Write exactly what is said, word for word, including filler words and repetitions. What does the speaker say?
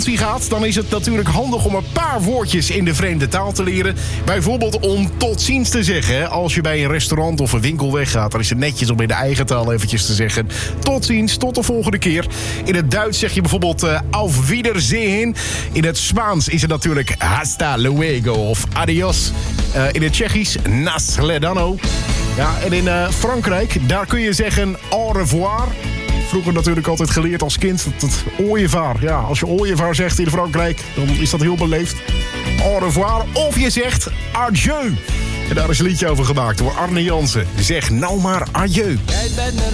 gaat, dan is het natuurlijk handig om een paar woordjes in de vreemde taal te leren. Bijvoorbeeld om tot ziens te zeggen. Als je bij een restaurant of een winkel weggaat, dan is het netjes om in de eigen taal eventjes te zeggen: tot ziens, tot de volgende keer. In het Duits zeg je bijvoorbeeld uh, auf Wiedersehen. In het Spaans is het natuurlijk hasta luego of adios. Uh, in het Tsjechisch nasledano. Ja, en in uh, Frankrijk, daar kun je zeggen au revoir. Vroeger natuurlijk altijd geleerd als kind dat het ooievaar. Ja, als je ooievaar zegt in Frankrijk, dan is dat heel beleefd. Au revoir. Of je zegt adieu. En daar is een liedje over gemaakt door Arne Jansen. Zeg nou maar adieu.